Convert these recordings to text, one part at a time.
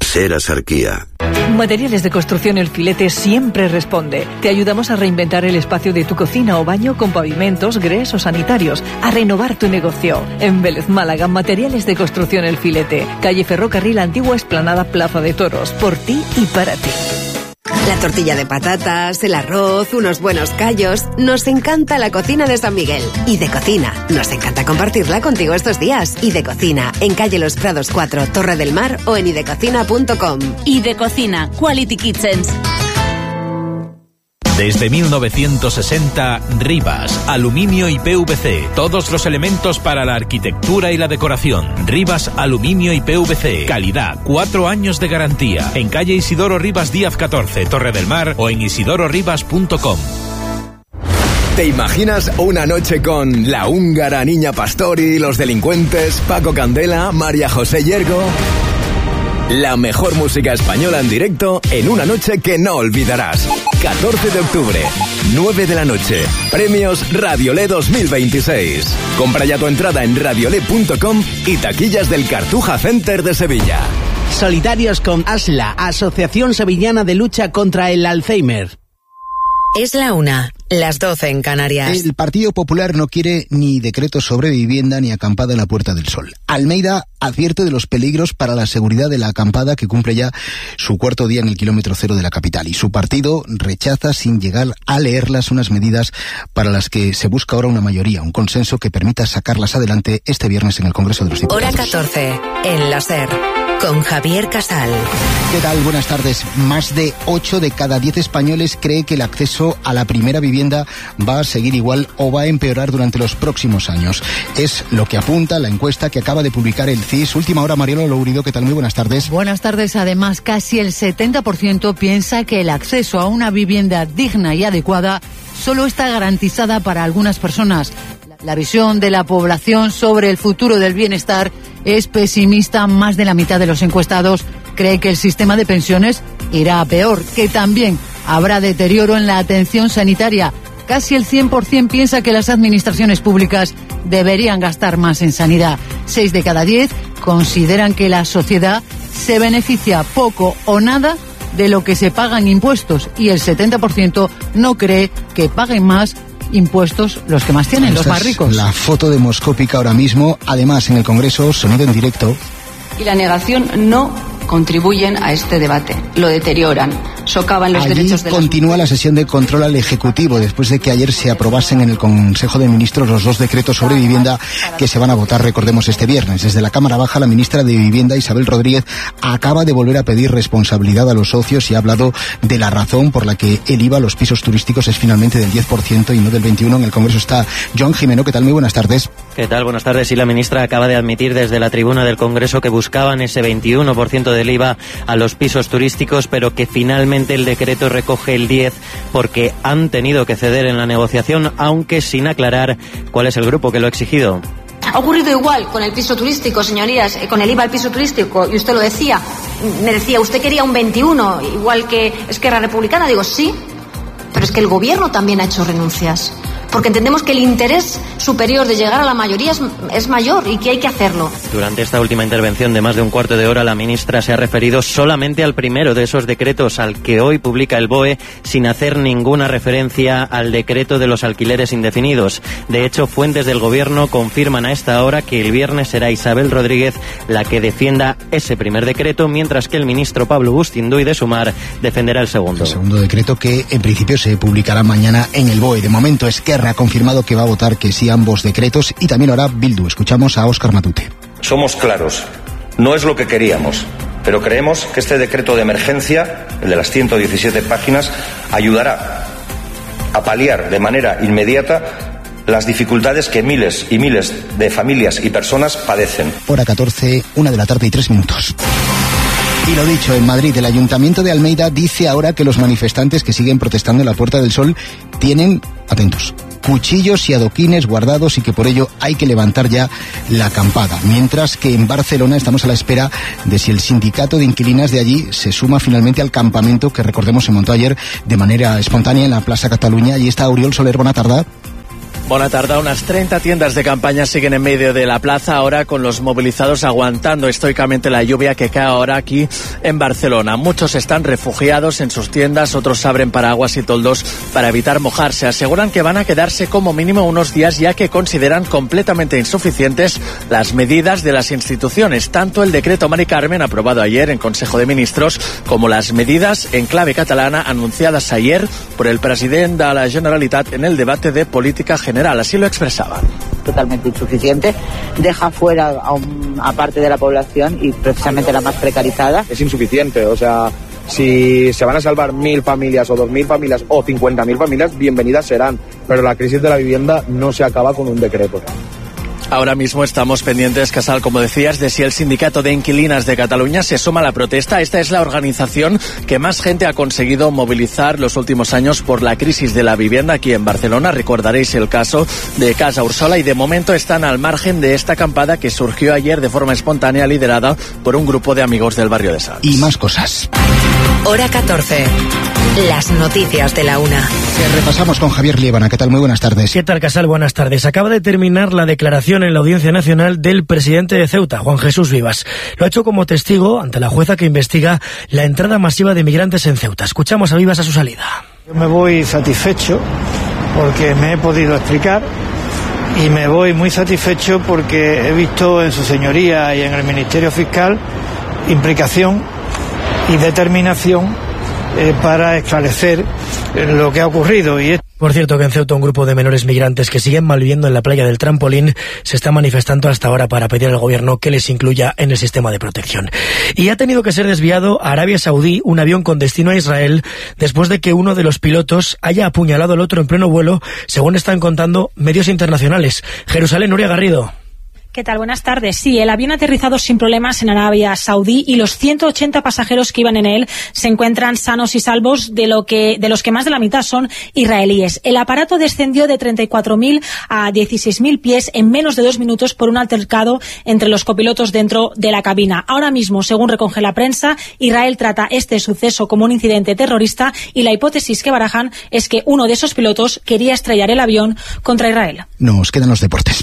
Eras Arquía. Materiales de Construcción El Filete siempre responde. Te ayudamos a reinventar el espacio de tu cocina o baño con pavimentos, grés o sanitarios, a renovar tu negocio. En Vélez, Málaga, Materiales de Construcción El Filete. Calle Ferrocarril Antigua, Explanada Plaza de Toros. Por ti y para ti. La tortilla de patatas, el arroz, unos buenos callos. Nos encanta la cocina de San Miguel. Y de Cocina. Nos encanta compartirla contigo estos días. Y de Cocina, en calle Los Prados 4, Torre del Mar o en idecocina.com. Y de Cocina, Quality Kitchens. Desde 1960, Rivas, aluminio y PVC. Todos los elementos para la arquitectura y la decoración. Rivas, aluminio y PVC. Calidad, 4 años de garantía. En calle Isidoro Rivas Díaz 14, Torre del Mar o en isidororivas.com. ¿Te imaginas una noche con la húngara Niña Pastori, los delincuentes, Paco Candela, María José Yergo? La mejor música española en directo en una noche que no olvidarás. 14 de octubre, 9 de la noche. Premios Radiolé 2026. Compra ya tu entrada en radiolé.com y taquillas del Cartuja Center de Sevilla. Solidarios con ASLA, Asociación Sevillana de Lucha contra el Alzheimer. Es la 1, las 12 en Canarias. El Partido Popular no quiere ni decreto sobre vivienda ni acampada en la Puerta del Sol. Almeida advierte de los peligros para la seguridad de la acampada que cumple ya su 4º día en el kilómetro cero de la capital. Y su partido rechaza sin llegar a leerlas unas medidas para las que se busca ahora una mayoría, un consenso que permita sacarlas adelante este viernes en el Congreso de los Diputados. Hora 14, en la SER, con Javier Casal. ¿Qué tal? Buenas tardes. Más de 8 de cada 10 españoles cree que el acceso a la primera vivienda va a seguir igual o va a empeorar durante los próximos años. Es lo que apunta la encuesta que acaba de publicar el CIS. Última hora, Mariela Lourido, ¿qué tal? Muy buenas tardes. Buenas tardes. Además, casi el 70% piensa que el acceso a una vivienda digna y adecuada solo está garantizada para algunas personas. La visión de la población sobre el futuro del bienestar es pesimista. Más de la mitad de los encuestados cree que el sistema de pensiones irá a peor, que también habrá deterioro en la atención sanitaria. Casi el 100% piensa que las administraciones públicas deberían gastar más en sanidad. 6 de cada 10 consideran que la sociedad se beneficia poco o nada de lo que se paga en impuestos y el 70% no cree que paguen más impuestos los que más tienen, los más ricos. La foto demoscópica ahora mismo, además en el Congreso, sonido en directo. Y la negación no contribuyen a este debate, lo deterioran, socavan los derechos de las continúa la sesión de control al Ejecutivo después de que ayer se aprobasen en el Consejo de Ministros los 2 decretos sobre vivienda que se van a votar, recordemos, este viernes. Desde la Cámara Baja, la ministra de Vivienda, Isabel Rodríguez, acaba de volver a pedir responsabilidad a los socios y ha hablado de la razón por la que el IVA a los pisos turísticos es finalmente del 10% y no del 21%. En el Congreso está Joan Jimeno. ¿Qué tal? Muy buenas tardes. ¿Qué tal? Buenas tardes. Y la ministra acaba de admitir desde la tribuna del Congreso que buscaban ese 21% del IVA a los pisos turísticos, pero que finalmente el decreto recoge el 10% porque han tenido que ceder en la negociación, aunque sin aclarar cuál es el grupo que lo ha exigido. Ha ocurrido igual con el piso turístico, señorías, con el IVA al piso turístico, y usted lo decía, me decía, usted quería un 21%, igual que Esquerra Republicana. Digo, sí, pero es que el gobierno también ha hecho renuncias, porque entendemos que el interés superior de llegar a la mayoría es mayor y que hay que hacerlo. Durante esta última intervención de más de un cuarto de hora, la ministra se ha referido solamente al primero de esos decretos, al que hoy publica el BOE, sin hacer ninguna referencia al decreto de los alquileres indefinidos. De hecho, fuentes del gobierno confirman a esta hora que el viernes será Isabel Rodríguez la que defienda ese primer decreto, mientras que el ministro Pablo Bustinduy de Sumar defenderá el segundo. El segundo decreto que en principio se publicará mañana en el BOE. De momento, Esquerra ha confirmado que va a votar que sí a ambos decretos y también lo hará Bildu. Escuchamos a Óscar Matute. Somos claros, no es lo que queríamos, pero creemos que este decreto de emergencia, el de las 117 páginas, ayudará a paliar de manera inmediata las dificultades que miles y miles de familias y personas padecen. Hora 14, 1 de la tarde y 3 minutos. Y lo dicho, en Madrid, el Ayuntamiento de Almeida dice ahora que los manifestantes que siguen protestando en la Puerta del Sol tienen, atentos, cuchillos y adoquines guardados y que por ello hay que levantar ya la acampada. Mientras que en Barcelona estamos a la espera de si el sindicato de inquilinas de allí se suma finalmente al campamento que, recordemos, se montó ayer de manera espontánea en la Plaza Cataluña. Y está Oriol Soler, buena tarde. Bona tarda. Unas 30 tiendas de campaña siguen en medio de la plaza ahora, con los movilizados aguantando estoicamente la lluvia que cae ahora aquí en Barcelona. Muchos están refugiados en sus tiendas, otros abren paraguas y toldos para evitar mojarse. Aseguran que van a quedarse como mínimo unos días, ya que consideran completamente insuficientes las medidas de las instituciones, tanto el decreto Mari Carmen aprobado ayer en Consejo de Ministros como las medidas en clave catalana anunciadas ayer por el presidente de la Generalitat en el debate de política general. Así lo expresaba. Totalmente insuficiente, deja fuera a parte de la población y precisamente la más precarizada. Es insuficiente, o sea, si se van a salvar 1.000 familias o 2.000 familias o 50.000 familias, bienvenidas serán, pero la crisis de la vivienda no se acaba con un decreto. Ahora mismo estamos pendientes, Casal, como decías, de si el Sindicato de Inquilinas de Cataluña se suma a la protesta. Esta es la organización que más gente ha conseguido movilizar los últimos años por la crisis de la vivienda aquí en Barcelona. Recordaréis el caso de Casa Ursola y de momento están al margen de esta acampada que surgió ayer de forma espontánea, liderada por un grupo de amigos del barrio de Sants. Y más cosas. Hora 14. Las noticias de la una. Que repasamos con Javier Liébana. ¿Qué tal? Muy buenas tardes. ¿Qué tal, Casal? Buenas tardes. Acaba de terminar la declaración en la Audiencia Nacional del presidente de Ceuta, Juan Jesús Vivas. Lo ha hecho como testigo ante la jueza que investiga la entrada masiva de migrantes en Ceuta. Escuchamos a Vivas a su salida. Yo me voy satisfecho porque me he podido explicar y me voy muy satisfecho porque he visto en su señoría y en el Ministerio Fiscal implicación y determinación para esclarecer lo que ha ocurrido. Por cierto, que en Ceuta un grupo de menores migrantes que siguen malviviendo en la playa del Trampolín se está manifestando hasta ahora para pedir al gobierno que les incluya en el sistema de protección. Y ha tenido que ser desviado a Arabia Saudí un avión con destino a Israel después de que uno de los pilotos haya apuñalado al otro en pleno vuelo, según están contando medios internacionales. Jerusalén, Nuria Garrido. ¿Qué tal? Buenas tardes. Sí, el avión ha aterrizado sin problemas en Arabia Saudí y los 180 pasajeros que iban en él se encuentran sanos y salvos, de los que más de la mitad son israelíes. El aparato descendió de 34.000 a 16.000 pies en menos de 2 minutos por un altercado entre los copilotos dentro de la cabina. Ahora mismo, según recoge la prensa, Israel trata este suceso como un incidente terrorista y la hipótesis que barajan es que uno de esos pilotos quería estrellar el avión contra Israel. Nos quedan los deportes.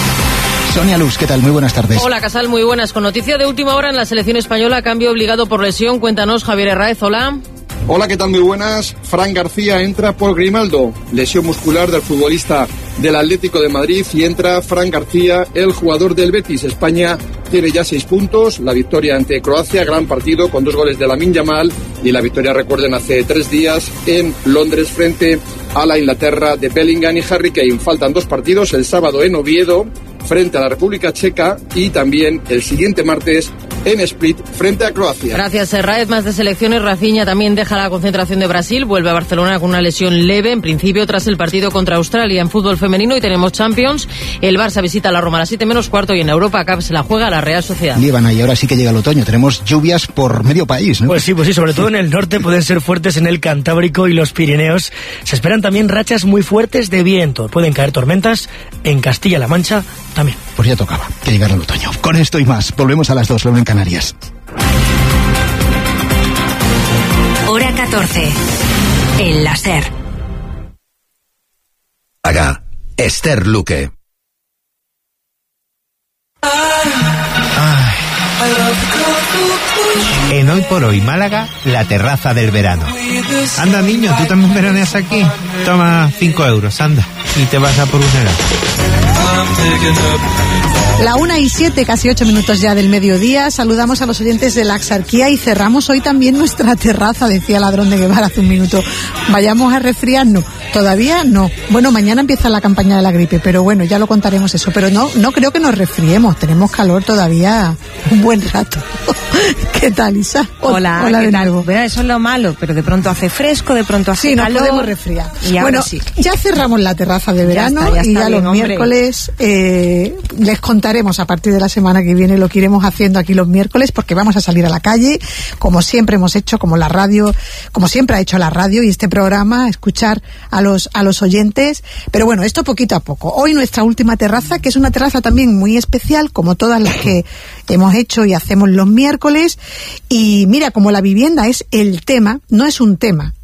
Sonia Luz, ¿qué tal? Muy buenas tardes. Hola, Casal, muy buenas. Con noticia de última hora en la selección española, cambio obligado por lesión. Cuéntanos, Javier Herráez, hola. Hola, ¿qué tal? Muy buenas. Fran García entra por Grimaldo, lesión muscular del futbolista del Atlético de Madrid, y entra Fran García, el jugador del Betis. España tiene ya 6 puntos, la victoria ante Croacia, gran partido con 2 goles de Lamine Yamal, y la victoria, recuerden, hace 3 días en Londres frente a la Inglaterra de Bellingham y Harry Kane. Faltan 2 partidos, el sábado en Oviedo frente a la República Checa y también el siguiente martes en Split frente a Croacia. Gracias, Herráez. Más de selecciones. Rafinha también deja la concentración de Brasil, vuelve a Barcelona con una lesión leve, en principio tras el partido contra Australia. En fútbol femenino y tenemos Champions, el Barça visita a la Roma a las 7:15 y en Europa Cup se la juega la Real Sociedad. Líbana, y ahora sí que llega el otoño, tenemos lluvias por medio país, ¿no? Pues sí, sobre todo en el norte pueden ser fuertes en el Cantábrico y los Pirineos. Se esperan también rachas muy fuertes de viento, pueden caer tormentas en Castilla-La Mancha también. Pues ya tocaba que llegara el otoño. Con esto y más, volvemos a las 2, luego en Canarias. Hora 14. El láser. Haga Esther Luque. En Hoy por Hoy Málaga, la terraza del verano. Anda, niño, tú también veraneas aquí. Toma 5 euros, anda, y te vas a por un helado. La 1:07, casi 8 minutos ya del mediodía. Saludamos a los oyentes de la Axarquía y cerramos hoy también nuestra terraza, decía Ladrón de Guevara hace un minuto. Vayamos a resfriarnos. Todavía no. Bueno, mañana empieza la campaña de la gripe, pero bueno, ya lo contaremos eso. Pero no creo que nos resfriemos. Tenemos calor todavía un buen rato. ¿Qué tal, Isa? Hola, ¿qué tal? Bueno, eso es lo malo, pero de pronto hace fresco, de pronto hace calor. Sí, nos podemos resfriar. Y bueno, sí. Ya cerramos la terraza de verano ya está, bien, los miércoles les contaremos a partir de la semana que viene lo que iremos haciendo aquí los miércoles, porque vamos a salir a la calle, como siempre hemos hecho, como siempre ha hecho la radio y este programa, escuchar a los oyentes. Pero bueno, esto poquito a poco. Hoy nuestra última terraza, que es una terraza también muy especial, como todas las que hemos hecho y hacemos los miércoles. Y mira, como la vivienda es el tema, no es un tema, es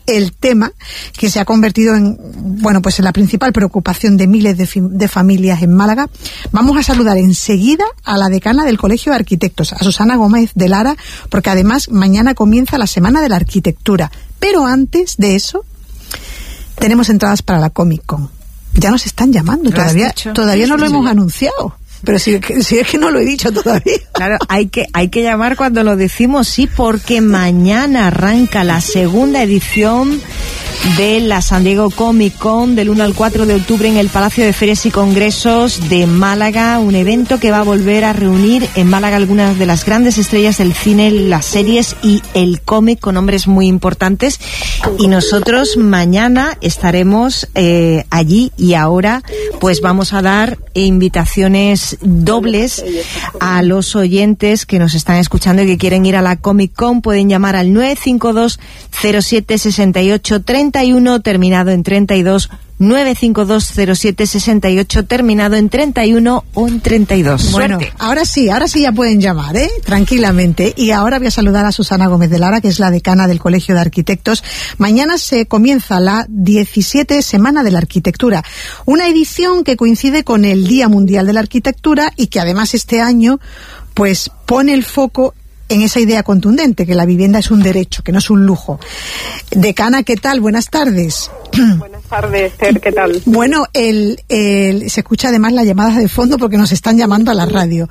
el tema que se ha convertido en, bueno, pues en la principal preocupación de miles de familias en Málaga. Vamos a saludar enseguida a la decana del Colegio de Arquitectos, a Susana Gómez de Lara, porque además mañana comienza la Semana de la Arquitectura. Pero antes de eso, tenemos entradas para la Comic Con. Ya nos están llamando, todavía no lo hemos anunciado. Pero si es que no lo he dicho todavía. Claro, hay que llamar cuando lo decimos, sí, porque mañana arranca la segunda edición de la San Diego Comic Con del 1 al 4 de octubre en el Palacio de Ferias y Congresos de Málaga, un evento que va a volver a reunir en Málaga algunas de las grandes estrellas del cine, las series y el cómic con nombres muy importantes. Y nosotros mañana estaremos allí, y ahora pues vamos a dar invitaciones dobles a los oyentes que nos están escuchando y que quieren ir a la Comic Con. Pueden llamar al 952 07 68 31 terminado en 32, 952 07 68 terminado en 31 o en 32. Bueno, Suerte. ahora sí ya pueden llamar, tranquilamente. Y ahora voy a saludar a Susana Gómez de Lara, que es la decana del Colegio de Arquitectos. Mañana se comienza la 17 Semana de la Arquitectura, una edición que coincide con el Día Mundial de la Arquitectura y que además este año pues pone el foco en esa idea contundente, que la vivienda es un derecho, que no es un lujo. Decana, ¿qué tal? Buenas tardes. Buenas tardes, Esther, ¿qué tal? Bueno, se escucha además las llamadas de fondo porque nos están llamando a la radio.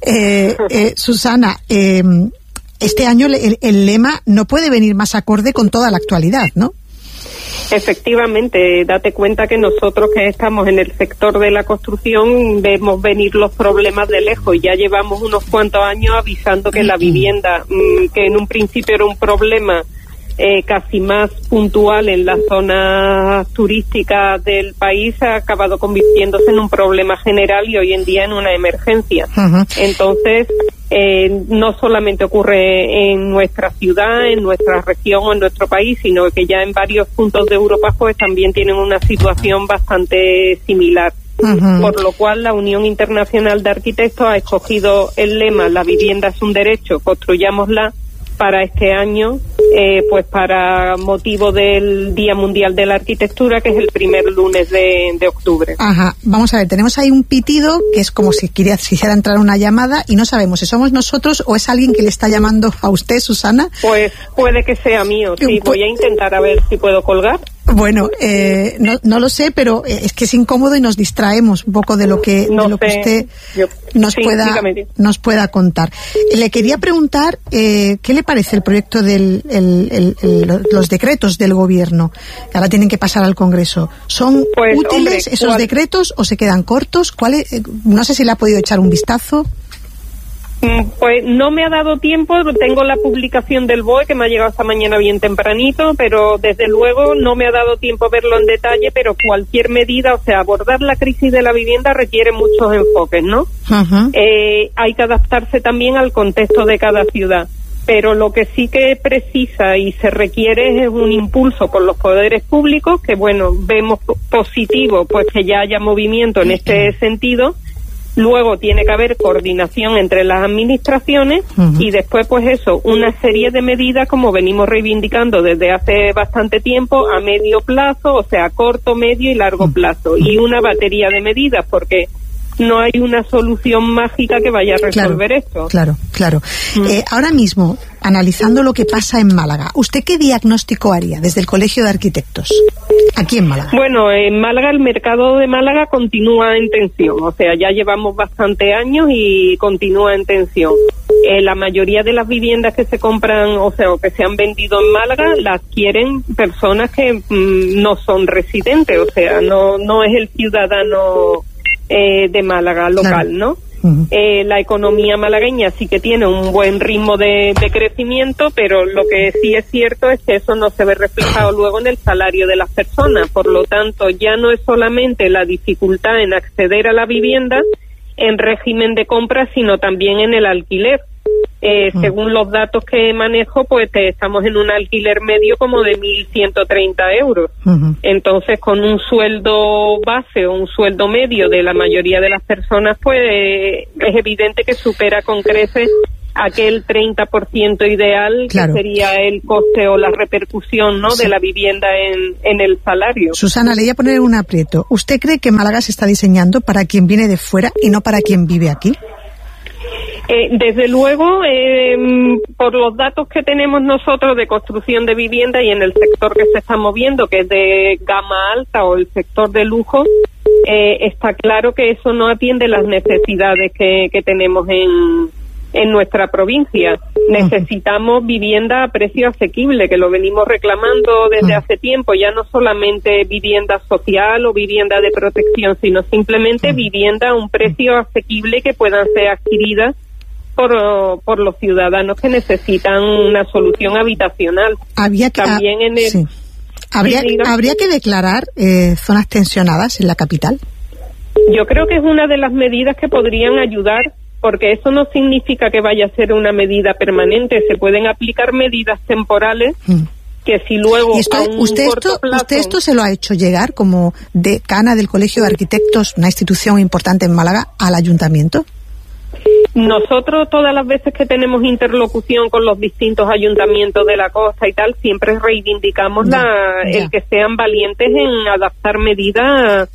Susana, este año el lema no puede venir más acorde con toda la actualidad, ¿no? Efectivamente, date cuenta que nosotros que estamos en el sector de la construcción vemos venir los problemas de lejos. Ya llevamos unos cuantos años avisando que la vivienda, que en un principio era un problema casi más puntual en las zonas turísticas del país, ha acabado convirtiéndose en un problema general y hoy en día en una emergencia. Entonces, no solamente ocurre en nuestra ciudad, en nuestra región o en nuestro país, sino que ya en varios puntos de Europa pues también tienen una situación bastante similar. Por lo cual la Unión Internacional de Arquitectos ha escogido el lema "La vivienda es un derecho, construyámosla", para este año, pues para motivo del Día Mundial de la Arquitectura, que es el primer lunes de octubre. Ajá, vamos a ver, tenemos ahí un pitido que es como si quisiera entrar una llamada y no sabemos si somos nosotros o es alguien que le está llamando a usted, Susana. Pues puede que sea mío, sí, voy a intentar a ver si puedo colgar. Bueno, no lo sé, pero es que es incómodo y nos distraemos un poco de lo que usted nos pueda contar. Le quería preguntar qué le parece el proyecto los decretos del gobierno que ahora tienen que pasar al Congreso. ¿Son útiles esos decretos o se quedan cortos? No sé si le ha podido echar un vistazo. Pues no me ha dado tiempo, tengo la publicación del BOE que me ha llegado esta mañana bien tempranito, pero desde luego no me ha dado tiempo a verlo en detalle, pero cualquier medida, o sea, abordar la crisis de la vivienda requiere muchos enfoques, ¿no? Hay que adaptarse también al contexto de cada ciudad, pero lo que sí que precisa y se requiere es un impulso por los poderes públicos, que bueno, vemos positivo pues que ya haya movimiento en este sentido. Luego tiene que haber coordinación entre las administraciones y después, pues eso, una serie de medidas como venimos reivindicando desde hace bastante tiempo, a medio plazo, o sea, corto, medio y largo plazo, y una batería de medidas, porque no hay una solución mágica que vaya a resolver esto. Claro. Ahora mismo, analizando lo que pasa en Málaga, ¿usted qué diagnóstico haría desde el Colegio de Arquitectos aquí en Málaga? Bueno, en Málaga el mercado de Málaga continúa en tensión, o sea, ya llevamos bastante años y continúa en tensión. La mayoría de las viviendas que se compran, o sea, o que se han vendido en Málaga, las quieren personas que no son residentes, o sea, no es el ciudadano de Málaga local, ¿no? La economía malagueña sí que tiene un buen ritmo de crecimiento, pero lo que sí es cierto es que eso no se ve reflejado luego en el salario de las personas. Por lo tanto, ya no es solamente la dificultad en acceder a la vivienda en régimen de compra, sino también en el alquiler. Según los datos que manejo, pues estamos en un alquiler medio como de 1.130 euros. Entonces, con un sueldo base o un sueldo medio de la mayoría de las personas, pues es evidente que supera con creces aquel 30% ideal, claro, que sería el coste o la repercusión, ¿no?, de la vivienda en el salario. Susana, le voy a poner un aprieto. ¿Usted cree que Málaga se está diseñando para quien viene de fuera y no para quien vive aquí? Desde luego, por los datos que tenemos nosotros de construcción de vivienda y en el sector que se está moviendo, que es de gama alta o el sector de lujo, está claro que eso no atiende las necesidades que tenemos en nuestra provincia. Necesitamos vivienda a precio asequible, que lo venimos reclamando desde hace tiempo, ya no solamente vivienda social o vivienda de protección, sino simplemente vivienda a un precio asequible que puedan ser adquiridas por los ciudadanos que necesitan una solución habitacional. Habría que declarar zonas tensionadas en la capital. Yo creo que es una de las medidas que podrían ayudar, porque eso no significa que vaya a ser una medida permanente. Se pueden aplicar medidas temporales que si luego ¿Usted esto se lo ha hecho llegar como decana del Colegio de Arquitectos, una institución importante en Málaga, al ayuntamiento? Nosotros, todas las veces que tenemos interlocución con los distintos ayuntamientos de la costa y tal, siempre reivindicamos el que sean valientes en adaptar medidas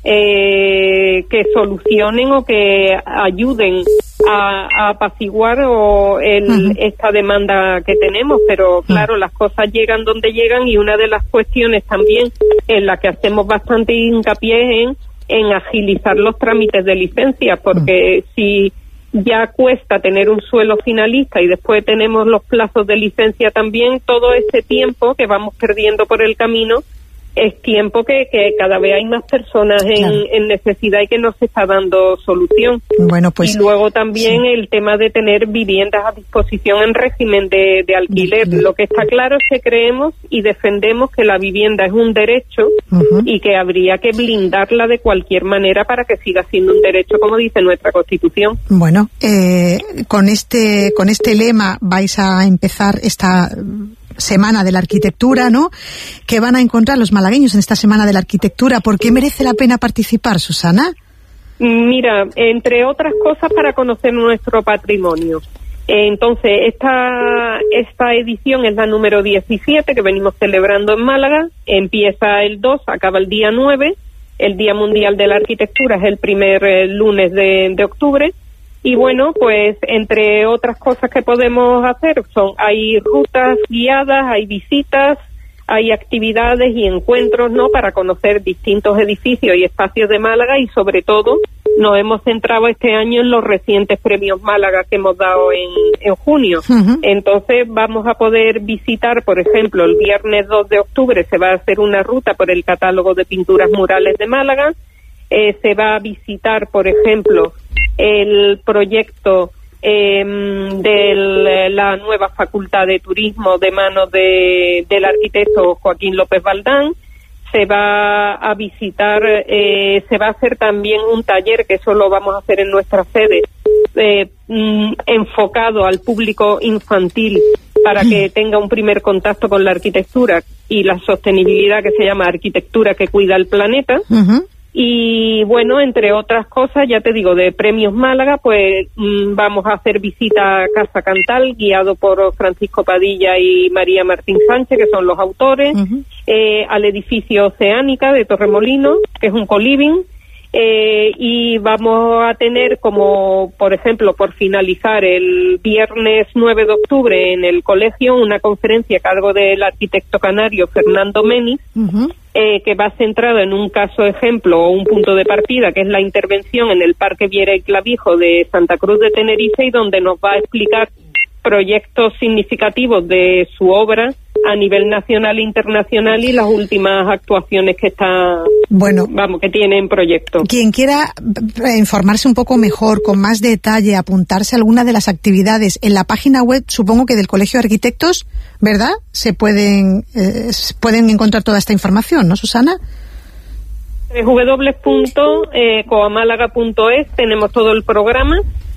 que solucionen o que ayuden a apaciguar esta demanda que tenemos. Pero claro, las cosas llegan donde llegan, y una de las cuestiones también en la que hacemos bastante hincapié es en agilizar los trámites de licencia, porque si ya cuesta tener un suelo finalista y después tenemos los plazos de licencia también, todo ese tiempo que vamos perdiendo por el camino es tiempo que cada vez hay más personas en necesidad y que no se está dando solución. Bueno, pues, y luego también el tema de tener viviendas a disposición en régimen de alquiler. Lo que está claro es que creemos y defendemos que la vivienda es un derecho y que habría que blindarla de cualquier manera para que siga siendo un derecho, como dice nuestra Constitución. Bueno, con este lema vais a empezar esta Semana de la Arquitectura, ¿no? ¿Qué van a encontrar los malagueños en esta Semana de la Arquitectura? ¿Por qué merece la pena participar, Susana? Mira, entre otras cosas, para conocer nuestro patrimonio. Entonces, esta edición es la número 17 que venimos celebrando en Málaga. Empieza el 2, acaba el día 9. El Día Mundial de la Arquitectura es el primer lunes de octubre. Y bueno, pues entre otras cosas que podemos hacer hay rutas guiadas, hay visitas, hay actividades y encuentros, ¿no?, para conocer distintos edificios y espacios de Málaga, y sobre todo nos hemos centrado este año en los recientes premios Málaga que hemos dado en junio. Entonces vamos a poder visitar, por ejemplo, el viernes 2 de octubre se va a hacer una ruta por el catálogo de pinturas murales de Málaga. Se va a visitar, por ejemplo, el proyecto de la nueva Facultad de Turismo de manos del arquitecto Joaquín López Valdán. Se va a visitar, se va a hacer también un taller, que eso lo vamos a hacer en nuestra sede, enfocado al público infantil para que tenga un primer contacto con la arquitectura y la sostenibilidad, que se llama Arquitectura que Cuida el Planeta. Y bueno, entre otras cosas, ya te digo, de Premios Málaga, pues vamos a hacer visita a Casa Cantal, guiado por Francisco Padilla y María Martín Sánchez, que son los autores, al edificio Oceánica de Torremolinos, que es un co-living, y vamos a tener como, por ejemplo, por finalizar, el viernes 9 de octubre en el colegio, una conferencia a cargo del arquitecto canario Fernando Menis, que va centrado en un caso ejemplo o un punto de partida, que es la intervención en el Parque Viera y Clavijo de Santa Cruz de Tenerife, y donde nos va a explicar proyectos significativos de su obra a nivel nacional e internacional y las últimas actuaciones que que tiene en proyecto. Quien quiera informarse un poco mejor, con más detalle, apuntarse a alguna de las actividades en la página web, supongo que del Colegio de Arquitectos, ¿verdad? Se pueden encontrar toda esta información, ¿no, Susana? www.coamálaga.es tenemos todo el programa.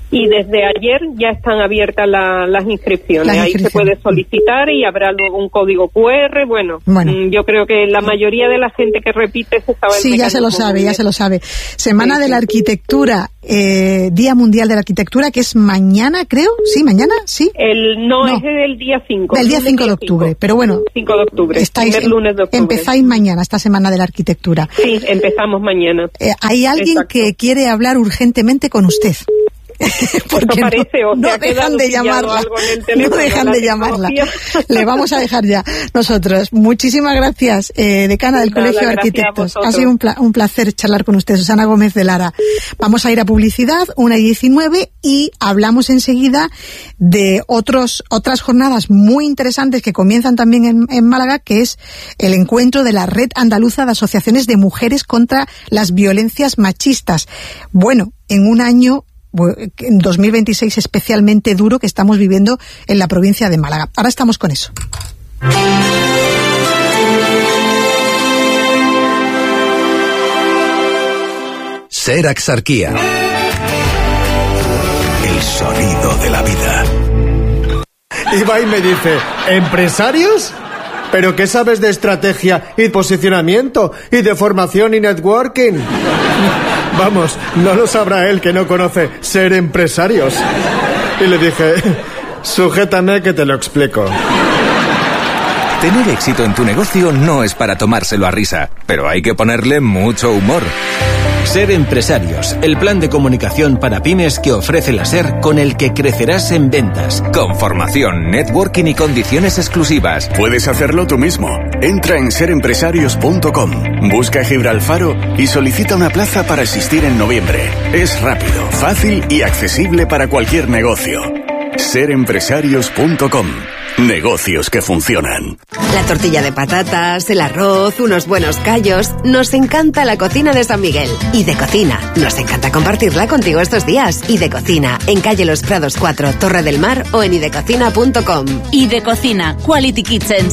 y desde ayer ya están abiertas las inscripciones. Ahí se puede solicitar y habrá luego un código QR. Bueno, yo creo que la mayoría de la gente que repite se sabe. Sí, ya se lo sabe. Semana de la Arquitectura, Día Mundial de la Arquitectura, que es mañana, creo. ¿Sí, mañana? ¿Sí? No, es el día 5. El día 5 de octubre, pero bueno. 5 de octubre, primer lunes de octubre. Empezáis mañana esta Semana de la Arquitectura. Sí, empezamos mañana. Hay alguien que quiere hablar urgentemente con usted. Porque no dejan de llamarla. No dejan de llamarla. Le vamos a dejar ya nosotros. Muchísimas gracias, decana del Colegio de Arquitectos. Ha sido un placer charlar con usted, Susana Gómez de Lara. Vamos a ir a publicidad, 1:19, y hablamos enseguida de otras jornadas muy interesantes que comienzan también en Málaga, que es el encuentro de la Red Andaluza de Asociaciones de Mujeres contra las Violencias Machistas. Bueno, en un año, en 2026 especialmente duro, que estamos viviendo en la provincia de Málaga. Ahora estamos con eso. Ser Axarquía. El sonido de la vida. Y va y me dice, ¿empresarios? ¿Pero qué sabes de estrategia y posicionamiento y de formación y networking? Vamos, no lo sabrá él, que no conoce Ser Empresarios. Y le dije, sujétame que te lo explico. Tener éxito en tu negocio no es para tomárselo a risa, pero hay que ponerle mucho humor. Ser Empresarios, el plan de comunicación para pymes que ofrece la SER, con el que crecerás en ventas, con formación, networking y condiciones exclusivas. Puedes hacerlo tú mismo. Entra en serempresarios.com, busca Gibralfaro y solicita una plaza para asistir en noviembre. Es rápido, fácil y accesible para cualquier negocio. serempresarios.com. Negocios que funcionan. La tortilla de patatas, el arroz, unos buenos callos. Nos encanta la cocina de San Miguel. Y de cocina, nos encanta compartirla contigo estos días. Y de cocina, en calle Los Prados 4, Torre del Mar, o en idecocina.com. Y de cocina, Quality Kitchens.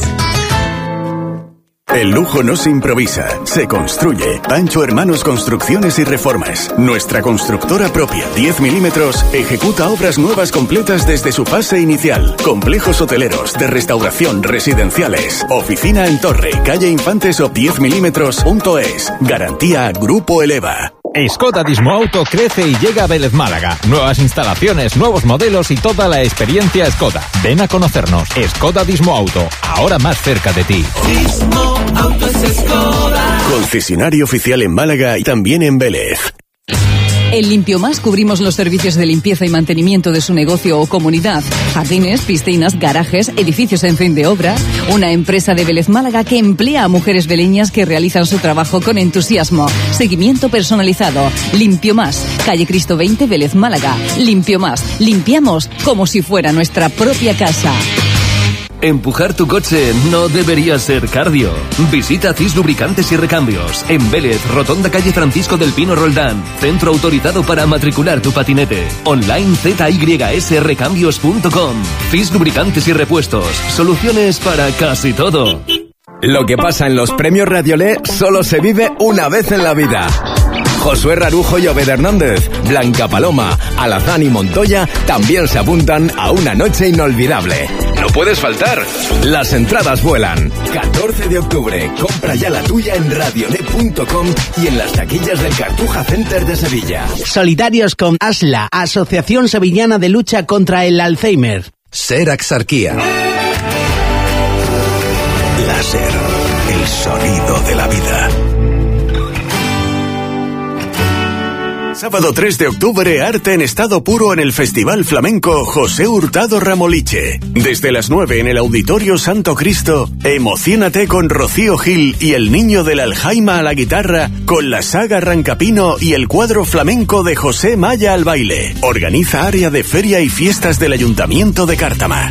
El lujo no se improvisa, se construye. Pancho Hermanos Construcciones y Reformas. Nuestra constructora propia, 10 milímetros, ejecuta obras nuevas completas desde su fase inicial. Complejos hoteleros, de restauración, residenciales. Oficina en Torre, calle Infantes o 10 milímetros.es. Garantía Grupo Eleva. Skoda Dismo Auto crece y llega a Vélez Málaga. Nuevas instalaciones, nuevos modelos y toda la experiencia Skoda. Ven a conocernos. Skoda Dismo Auto, ahora más cerca de ti. Dismo Auto es Skoda. Concesionario oficial en Málaga y también en Vélez. En Limpio Más cubrimos los servicios de limpieza y mantenimiento de su negocio o comunidad. Jardines, piscinas, garajes, edificios en fin de obra. Una empresa de Vélez Málaga que emplea a mujeres veleñas que realizan su trabajo con entusiasmo. Seguimiento personalizado. Limpio Más. Calle Cristo 20, Vélez Málaga. Limpio Más. Limpiamos como si fuera nuestra propia casa. Empujar tu coche no debería ser cardio. Visita CIS Lubricantes y Recambios. En Vélez, Rotonda calle Francisco del Pino Roldán. Centro autorizado para matricular tu patinete. Online zysrecambios.com. CIS Lubricantes y Repuestos. Soluciones para casi todo. Lo que pasa en los premios Radiolé solo se vive una vez en la vida. Josué Rarujo y Obed Hernández, Blanca Paloma, Alazán y Montoya también se apuntan a una noche inolvidable. No puedes faltar. Las entradas vuelan. 14 de octubre. Compra ya la tuya en radiolé.com y en las taquillas del Cartuja Center de Sevilla. Solidarios con ASLA, Asociación Sevillana de Lucha contra el Alzheimer. Ser Axarquía. Láser, el sonido de la vida. Sábado 3 de octubre, arte en estado puro en el Festival Flamenco José Hurtado Ramoliche. Desde las 9 en el Auditorio Santo Cristo, emociónate con Rocío Gil y el niño del Aljaima a la guitarra, con la saga Rancapino y el cuadro flamenco de José Maya al baile. Organiza Área de Feria y Fiestas del Ayuntamiento de Cártama.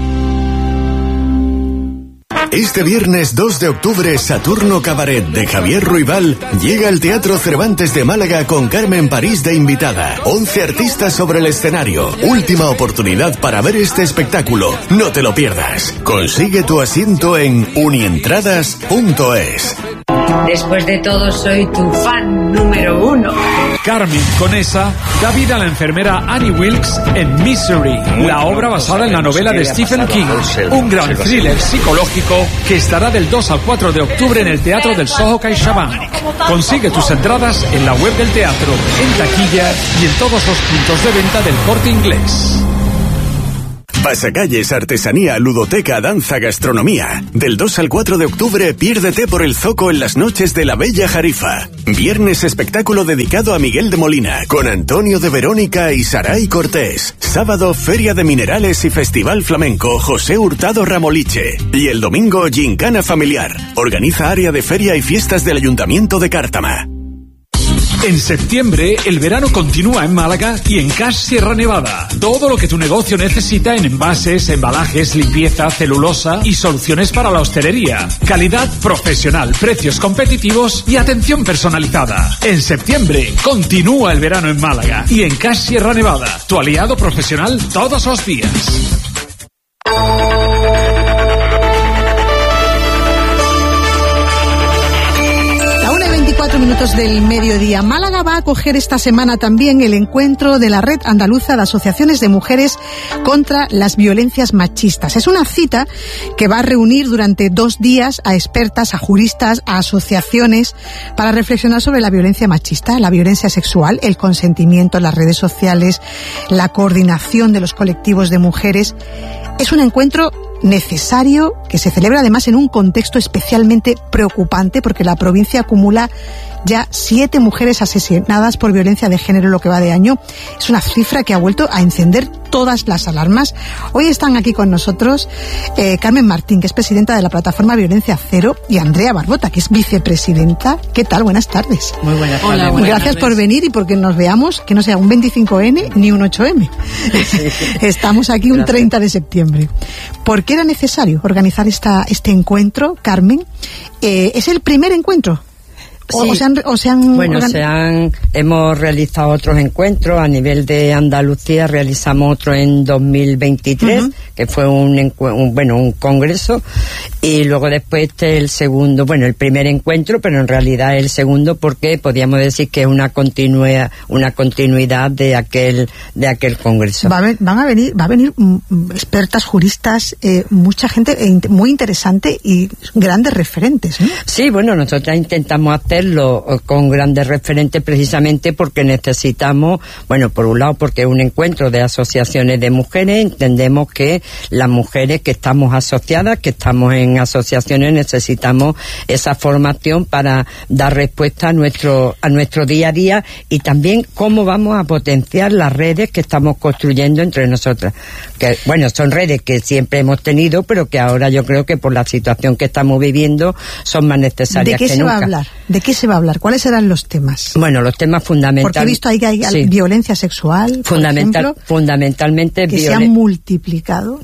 Este viernes 2 de octubre, Saturno Cabaret de Javier Ruibal llega al Teatro Cervantes de Málaga con Carmen París de invitada. 11 artistas sobre el escenario. Última oportunidad para ver este espectáculo. No te lo pierdas. Consigue tu asiento en unientradas.es. Después de todo, soy tu fan número 1. Carmen Conesa da vida a la enfermera Annie Wilkes en Misery, la obra basada en la novela de Stephen King, un gran thriller psicológico que estará del 2 al 4 de octubre en el Teatro del Soho CaixaBank. Consigue tus entradas en la web del teatro, en taquilla y en todos los puntos de venta del Corte Inglés. Pasacalles, artesanía, ludoteca, danza, gastronomía. Del 2 al 4 de octubre, piérdete por el Zoco en las noches de la Bella Jarifa. Viernes, espectáculo dedicado a Miguel de Molina, con Antonio de Verónica y Saray Cortés. Sábado, Feria de Minerales y Festival Flamenco José Hurtado Ramoliche. Y el domingo, Gincana Familiar. Organiza Área de Feria y Fiestas del Ayuntamiento de Cártama. En septiembre, el verano continúa en Málaga y en Cash Sierra Nevada. Todo lo que tu negocio necesita en envases, embalajes, limpieza, celulosa y soluciones para la hostelería. Calidad profesional, precios competitivos y atención personalizada. En septiembre, continúa el verano en Málaga y en Cash Sierra Nevada, tu aliado profesional todos los días. 4 minutos del mediodía. Málaga va a acoger esta semana también el encuentro de la Red Andaluza de Asociaciones de Mujeres contra las Violencias Machistas. Es una cita que va a reunir durante 2 días a expertas, a juristas, a asociaciones para reflexionar sobre la violencia machista, la violencia sexual, el consentimiento, las redes sociales, la coordinación de los colectivos de mujeres. Es un encuentro necesario que se celebra además en un contexto especialmente preocupante porque la provincia acumula ya 7 mujeres asesinadas por violencia de género en lo que va de año. Es una cifra que ha vuelto a encender todas las alarmas. Hoy están aquí con nosotros Carmen Martín, que es presidenta de la plataforma Violencia Cero, y Andrea Barbota, que es vicepresidenta. ¿Qué tal? Buenas tardes. Muy buenas tardes. Hola, buenas Gracias tardes. Por venir y porque nos veamos, que no sea un 25N ni un 8M. Estamos aquí un 30 de septiembre. ¿Por qué era necesario organizar este encuentro, Carmen? ¿Es el primer encuentro? Sí. Hemos realizado otros encuentros a nivel de Andalucía. Realizamos otro en 2023, que fue un congreso, y luego después el segundo, el primer encuentro, pero en realidad el segundo porque podríamos decir que es una continuidad de aquel congreso. Va a venir expertas, juristas, mucha gente muy interesante y grandes referentes, ¿no? Sí, nosotros intentamos hacerlo con grandes referentes precisamente porque necesitamos, por un lado porque es un encuentro de asociaciones de mujeres, entendemos que las mujeres que estamos asociadas, que estamos en asociaciones, necesitamos esa formación para dar respuesta a nuestro día a día, y también cómo vamos a potenciar las redes que estamos construyendo entre nosotras, que son redes que siempre hemos tenido, pero que ahora yo creo que por la situación que estamos viviendo son más necesarias que nunca. ¿De qué se va a hablar? ¿De qué se va a hablar? ¿Cuáles serán los temas? Los temas fundamentales. Porque he visto ahí que hay violencia sexual, fundamentalmente que se han multiplicado.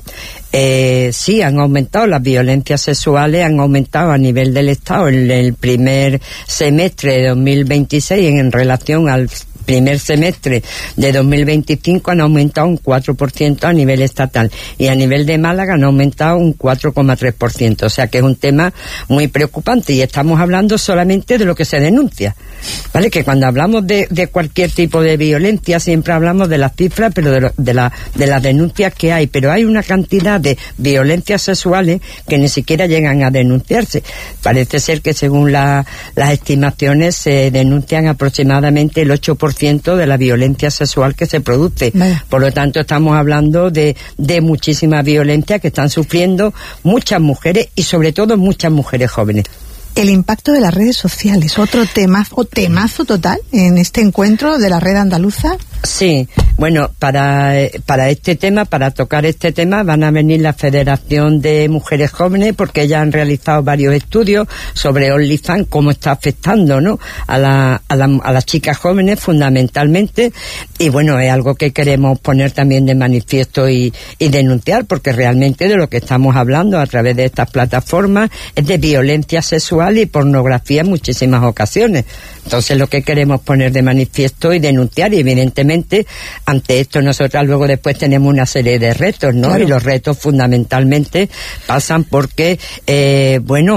Sí, han aumentado las violencias sexuales, han aumentado a nivel del Estado en el primer semestre de 2026 en relación al primer semestre de 2025 han aumentado un 4% a nivel estatal, y a nivel de Málaga han aumentado un 4,3%, o sea que es un tema muy preocupante, y estamos hablando solamente de lo que se denuncia, ¿vale? Que cuando hablamos de cualquier tipo de violencia siempre hablamos de las cifras, pero de las denuncias que hay, pero hay una cantidad de violencias sexuales que ni siquiera llegan a denunciarse. Parece ser que según las estimaciones se denuncian aproximadamente el 8% de la violencia sexual que se produce. Por lo tanto, estamos hablando de muchísima violencia que están sufriendo muchas mujeres, y sobre todo muchas mujeres jóvenes. El impacto de las redes sociales, otro temazo total en este encuentro de la Red Andaluza. Sí, para este tema, para tocar este tema, van a venir la Federación de Mujeres Jóvenes, porque ellas han realizado varios estudios sobre OnlyFans, cómo está afectando, ¿no?, a las chicas jóvenes fundamentalmente, y es algo que queremos poner también de manifiesto y denunciar, porque realmente de lo que estamos hablando a través de estas plataformas es de violencia sexual y pornografía en muchísimas ocasiones. Entonces lo que queremos poner de manifiesto y denunciar, y evidentemente ante esto nosotras luego después tenemos una serie de retos, ¿no? Claro. Y los retos fundamentalmente pasan porque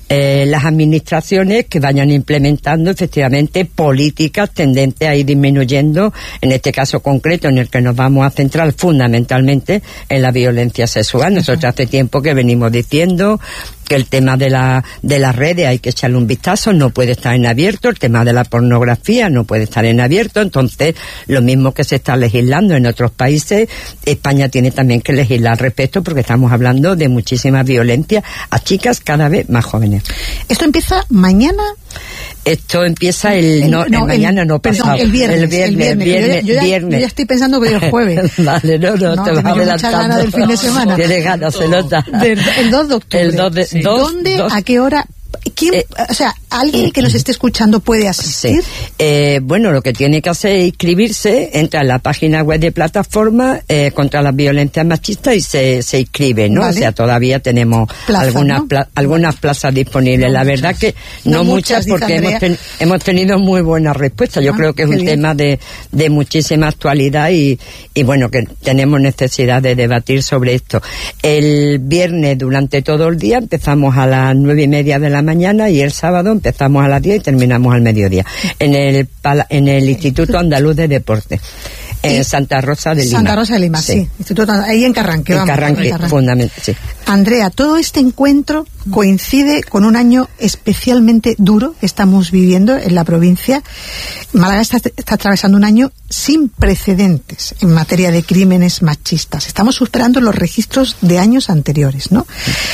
las administraciones que vayan implementando efectivamente políticas tendentes a ir disminuyendo, en este caso concreto en el que nos vamos a centrar fundamentalmente en la violencia sexual. Nosotros hace tiempo que venimos diciendo que el tema de las redes hay que echarle un vistazo, no puede estar en abierto, el tema de la pornografía no puede estar en abierto, entonces lo mismo que se está legislando en otros países, España tiene también que legislar al respecto, porque estamos hablando de muchísima violencia a chicas cada vez más jóvenes. ¿Esto empieza mañana? Esto empieza pasado. El viernes. Yo ya estoy pensando que el jueves. Vale, no, te vas adelantando. Mucha ganas del fin de semana. Tienes ganas, se nota. El 2 de octubre. ¿Dónde? ¿A qué hora? ¿Quién, o sea, alguien que nos esté escuchando puede asistir? Sí. Bueno, lo que tiene que hacer es inscribirse, entra en la página web de plataforma contra las violencias machistas y se inscribe, ¿no? Vale. O sea, todavía tenemos algunas plazas disponibles. La verdad que no muchas, porque hemos tenido muy buena respuesta. Yo creo que es un tema de muchísima actualidad y bueno, que tenemos necesidad de debatir sobre esto. El viernes durante todo el día empezamos a las 9:30 de la mañana y el sábado empezamos a las 10 y terminamos al mediodía en el Instituto Andaluz de Deporte en Santa Rosa de Lima. Santa Rosa de Lima, sí. Instituto, ahí en Carranque. En Carranque, fundamentalmente, sí. Andrea, todo este encuentro coincide con un año especialmente duro que estamos viviendo en la provincia. Málaga está atravesando un año sin precedentes en materia de crímenes machistas. Estamos superando los registros de años anteriores, ¿no?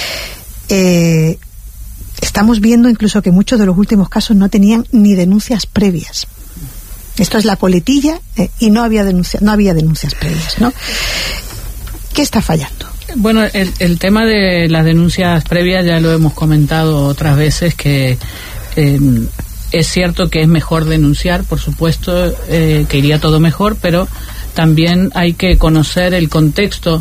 Estamos viendo incluso que muchos de los últimos casos no tenían ni denuncias previas. Esto es la coletilla y no había denuncias previas, ¿no? ¿Qué está fallando? Bueno, el tema de las denuncias previas ya lo hemos comentado otras veces, que es cierto que es mejor denunciar, por supuesto, que iría todo mejor, pero también hay que conocer el contexto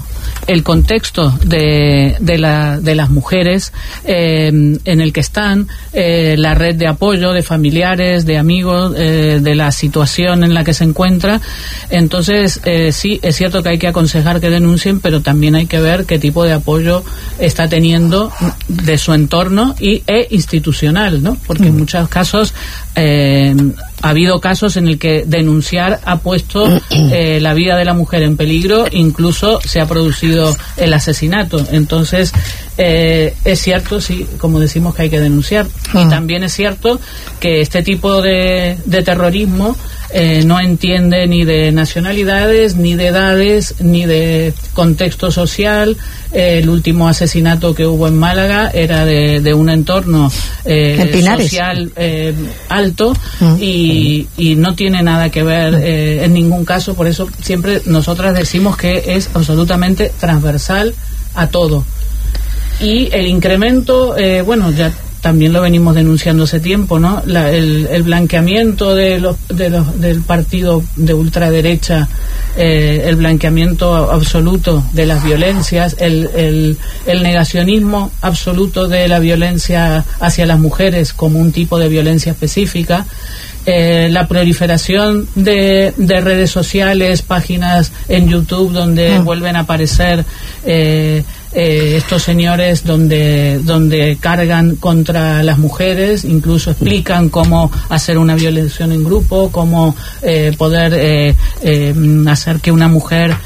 de las mujeres en el que están, la red de apoyo de familiares, de amigos, de la situación en la que se encuentra. Entonces, sí, es cierto que hay que aconsejar que denuncien, pero también hay que ver qué tipo de apoyo está teniendo de su entorno e institucional, ¿no? Porque en muchos casos ha habido casos en el que denunciar ha puesto la vida de la mujer en peligro, incluso se ha producido el asesinato. Entonces, es cierto, sí, como decimos, que hay que denunciar. Y también es cierto que este tipo de terrorismo no entiende ni de nacionalidades, ni de edades, ni de contexto social. El último asesinato que hubo en Málaga era de un entorno social alto y no tiene nada que ver en ningún caso. Por eso siempre nosotras decimos que es absolutamente transversal a todo. Y el incremento, bueno, ya también lo venimos denunciando hace tiempo, ¿no? El blanqueamiento del partido de ultraderecha, el blanqueamiento absoluto de las violencias, el negacionismo absoluto de la violencia hacia las mujeres como un tipo de violencia específica, la proliferación de redes sociales, páginas en YouTube donde vuelven a aparecer estos señores donde cargan contra las mujeres, incluso explican cómo hacer una violación en grupo, cómo poder hacer que una mujer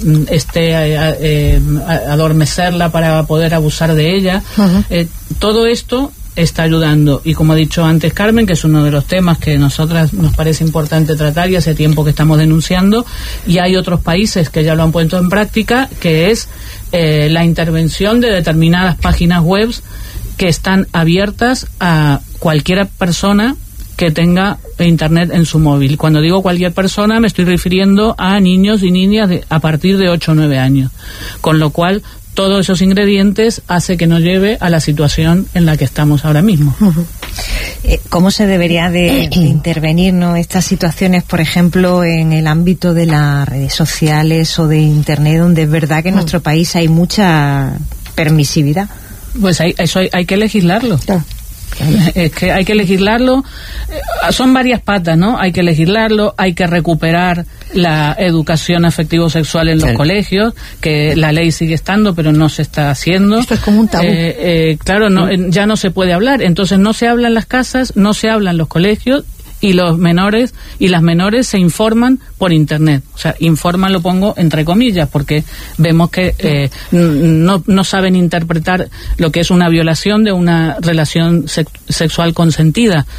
adormecerla para poder abusar de ella. Todo esto está ayudando, y como ha dicho antes Carmen, que es uno de los temas que a nosotras nos parece importante tratar y hace tiempo que estamos denunciando, y hay otros países que ya lo han puesto en práctica, que es la intervención de determinadas páginas web que están abiertas a cualquier persona que tenga internet en su móvil. Cuando digo cualquier persona, me estoy refiriendo a niños y niñas a partir de 8 o 9 años, con lo cual todos esos ingredientes hace que nos lleve a la situación en la que estamos ahora mismo. ¿Cómo se debería de intervenir, ¿no?, estas situaciones, por ejemplo, en el ámbito de las redes sociales o de internet, donde es verdad que en nuestro país hay mucha permisividad? Pues eso hay que legislarlo. Es que hay que legislarlo, son varias patas, ¿no? Hay que legislarlo, hay que recuperar la educación afectivo-sexual en los colegios, que la ley sigue estando, pero no se está haciendo. Esto es como un tabú. Claro, ya no se puede hablar, entonces no se habla en las casas, no se habla en los colegios, y los menores y las menores se informan por internet. O sea, informan lo pongo entre comillas, porque vemos que no saben interpretar lo que es una violación de una relación sexual consentida.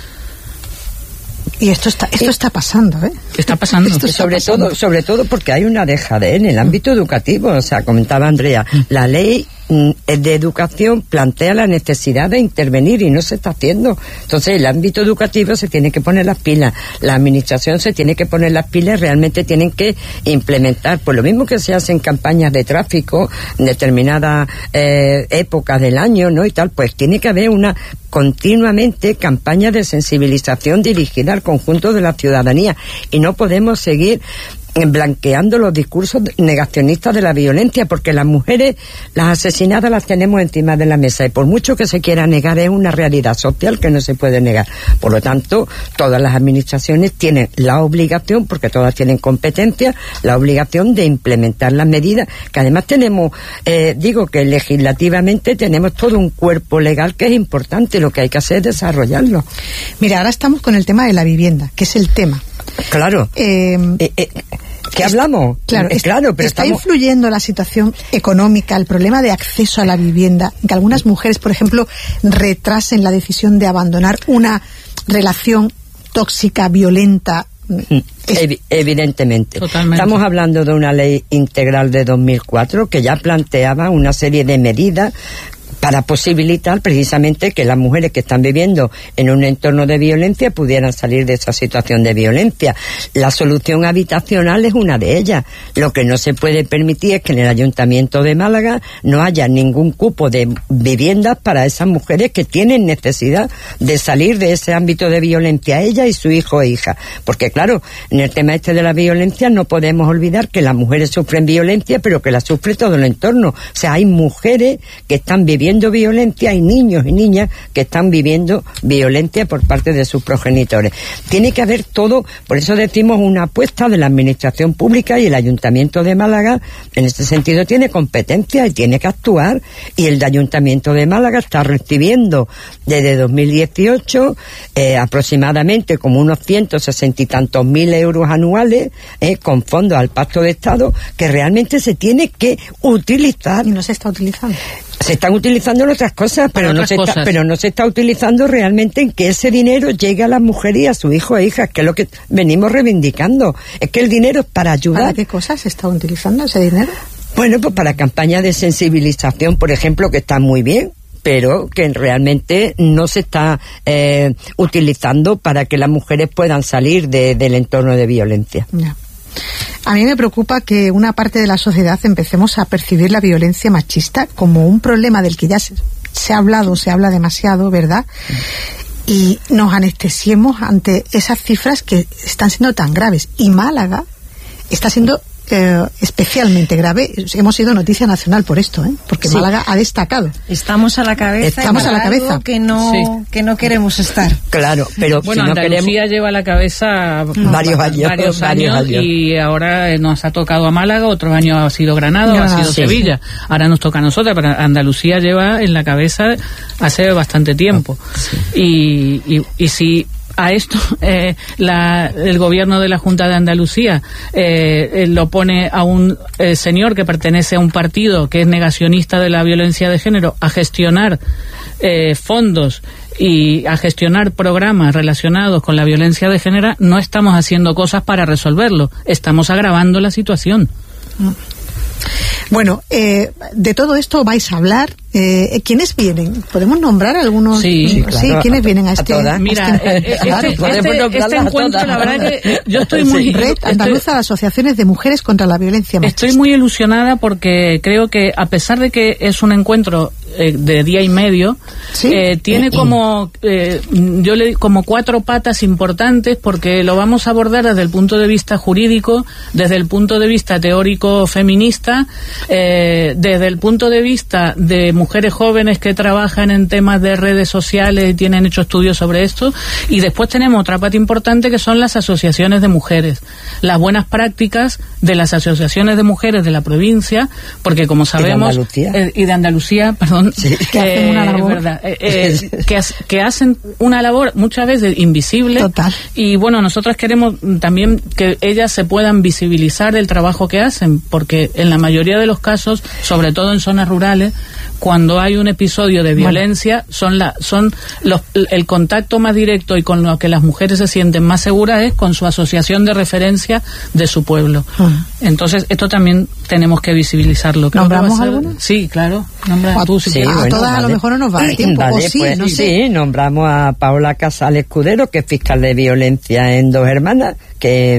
Y esto está pasando, ¿eh? Está pasando. Sobre todo porque hay una dejadez en el ámbito educativo. O sea, comentaba Andrea, la ley de educación plantea la necesidad de intervenir y no se está haciendo. Entonces el ámbito educativo se tiene que poner las pilas, la administración se tiene que poner las pilas, realmente tienen que implementar, pues lo mismo que se hacen campañas de tráfico en determinadas épocas del año, ¿no? Y tal, pues tiene que haber continuamente campañas de sensibilización dirigida al conjunto de la ciudadanía, y no podemos seguir blanqueando los discursos negacionistas de la violencia, porque las mujeres, las asesinadas, las tenemos encima de la mesa, y por mucho que se quiera negar, es una realidad social que no se puede negar. Por lo tanto, todas las administraciones tienen la obligación, porque todas tienen competencia, la obligación de implementar las medidas, que además tenemos, digo que legislativamente tenemos todo un cuerpo legal que es importante, lo que hay que hacer es desarrollarlo. Mira, ahora estamos con el tema de la vivienda, que es el tema. Claro. ¿Qué hablamos? Claro, pero está influyendo la situación económica, el problema de acceso a la vivienda, que algunas mujeres, por ejemplo, retrasen la decisión de abandonar una relación tóxica, violenta. Evidentemente. Totalmente. Estamos hablando de una ley integral de 2004 que ya planteaba una serie de medidas para posibilitar precisamente que las mujeres que están viviendo en un entorno de violencia pudieran salir de esa situación de violencia. La solución habitacional es una de ellas. Lo que no se puede permitir es que en el Ayuntamiento de Málaga no haya ningún cupo de viviendas para esas mujeres que tienen necesidad de salir de ese ámbito de violencia, ella y su hijo e hija. Porque claro, en el tema de la violencia no podemos olvidar que las mujeres sufren violencia, pero que la sufre todo el entorno. O sea, hay mujeres que están viviendo violencia, hay niños y niñas que están viviendo violencia por parte de sus progenitores. Tiene que haber todo, por eso decimos una apuesta de la administración pública, y el Ayuntamiento de Málaga en este sentido tiene competencia y tiene que actuar, y el Ayuntamiento de Málaga está recibiendo desde 2018 aproximadamente como unos 160 y tantos mil euros anuales con fondos al Pacto de Estado, que realmente se tiene que utilizar. Y no se está utilizando. Se están utilizando en otras cosas, pero no se está utilizando realmente en que ese dinero llegue a las mujeres y a sus hijos e hijas, que es lo que venimos reivindicando. Es que el dinero es para ayudar. ¿Para qué cosas se está utilizando ese dinero? Bueno, pues para campañas de sensibilización, por ejemplo, que están muy bien, pero que realmente no se está utilizando para que las mujeres puedan salir del entorno de violencia. Ya. A mí me preocupa que una parte de la sociedad empecemos a percibir la violencia machista como un problema del que ya se ha hablado, se habla demasiado, ¿verdad? Y nos anestesiemos ante esas cifras que están siendo tan graves. Y Málaga está siendo especialmente grave. Hemos sido noticia nacional por esto, porque sí. Málaga ha destacado. Estamos a la cabeza. Estamos a la cabeza. Que no queremos estar. Claro, pero bueno, si no Andalucía lleva a la cabeza varios años y ahora nos ha tocado a Málaga, otros años ha sido Granada, ha sido Sevilla. Ahora nos toca a nosotras, pero Andalucía lleva en la cabeza hace bastante tiempo. Y si a esto el gobierno de la Junta de Andalucía lo pone a un señor que pertenece a un partido que es negacionista de la violencia de género a gestionar fondos y a gestionar programas relacionados con la violencia de género, no estamos haciendo cosas para resolverlo, estamos agravando la situación. Bueno, de todo esto vais a hablar. ¿Quiénes vienen? ¿Podemos nombrar algunos? Sí, claro, ¿quiénes vienen a este? Mira, este encuentro, la verdad que yo estoy muy... Red Andaluza de Asociaciones de Mujeres contra la Violencia Machista. Estoy muy ilusionada porque creo que, a pesar de que es un encuentro de día y medio, ¿sí? Tiene como como 4 patas importantes, porque lo vamos a abordar desde el punto de vista jurídico, desde el punto de vista teórico feminista, desde el punto de vista de mujeres mujeres jóvenes que trabajan en temas de redes sociales y tienen hecho estudios sobre esto. Y después tenemos otra parte importante que son las asociaciones de mujeres, las buenas prácticas de las asociaciones de mujeres de la provincia, porque como sabemos y de Andalucía, perdón, sí, que hacen una labor, verdad, que hacen una labor muchas veces invisible. Total. Y bueno, nosotros queremos también que ellas se puedan visibilizar el trabajo que hacen, porque en la mayoría de los casos, sobre todo en zonas rurales, cuando hay un episodio de violencia, el contacto más directo y con lo que las mujeres se sienten más seguras es con su asociación de referencia de su pueblo. Entonces, esto también tenemos que visibilizarlo. ¿Nombramos alguna? Sí, claro. Tú, si a todas a lo mejor no nos va el tiempo. Vale, o sí, pues, no sé. sí, nombramos a Paola Casal Escudero, que es fiscal de violencia en Dos Hermanas, que